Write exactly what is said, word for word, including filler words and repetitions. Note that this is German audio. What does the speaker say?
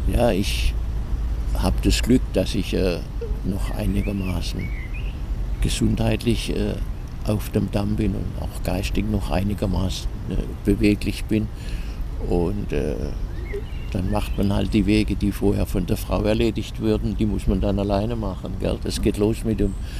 Ja, ich habe das Glück, dass ich äh, noch einigermaßen gesundheitlich äh, auf dem Damm bin und auch geistig noch einigermaßen äh, beweglich bin. Und äh, dann macht man halt die Wege, die vorher von der Frau erledigt würden, die muss man dann alleine machen. Gell? Das geht los mit dem